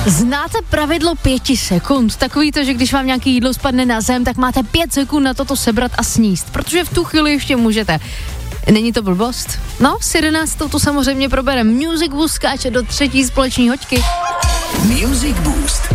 Znáte pravidlo 5 sekund? Takový to, že když vám nějaký jídlo spadne na zem, tak máte 5 sekund na to sebrat a sníst, protože v tu chvíli ještě můžete. Není to blbost? No, s 11. to samozřejmě probereme. Music Boost skáče do 3. společní hoďky. Music Boost